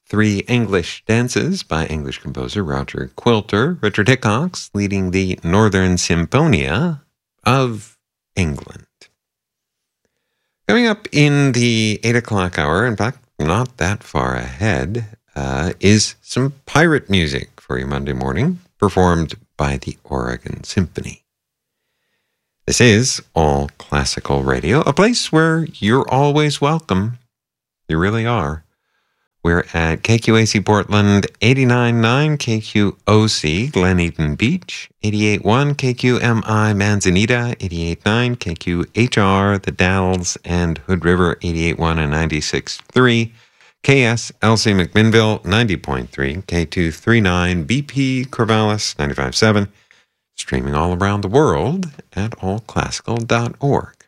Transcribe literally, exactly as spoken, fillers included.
Three English Dances by English composer Roger Quilter. Richard Hickox leading the Northern Symphonia of England. Coming up in the eight o'clock hour, in fact, not that far ahead, uh, is some pirate music for your Monday morning, performed by the Oregon Symphony. This is All Classical Radio, a place where you're always welcome. You really are. We're at K Q A C Portland, eighty-nine point nine K Q O C Glen Eden Beach, eighty-eight point one K Q M I Manzanita, eighty-eight point nine K Q H R The Dalles and Hood River, eighty-eight point one and ninety-six point three K S L C McMinnville, ninety point three K two thirty-nine B P Corvallis, ninety-five point seven, streaming all around the world at all classical dot org.